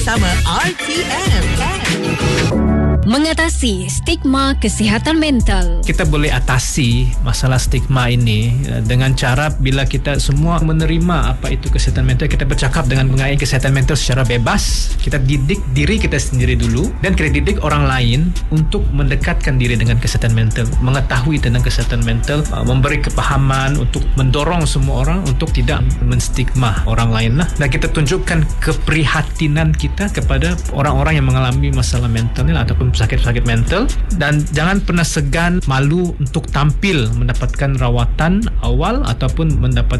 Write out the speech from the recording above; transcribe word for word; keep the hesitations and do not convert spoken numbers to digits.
Sama R T M. Mengatasi stigma kesihatan mental. Kita boleh atasi masalah stigma ini dengan cara bila kita semua menerima apa itu kesihatan mental, kita bercakap dengan mengenai kesihatan mental secara bebas. Kita didik diri kita sendiri dulu dan kita didik orang lain untuk mendekatkan diri dengan kesihatan mental, mengetahui tentang kesihatan mental, memberi kepahaman untuk mendorong semua orang untuk tidak menstigma orang lain lah. Dan kita tunjukkan keprihatinan kita kepada orang-orang yang mengalami masalah mental ni lah, ataupun sakit-sakit mental, dan jangan pernah segan malu untuk tampil mendapatkan rawatan awal ataupun mendapat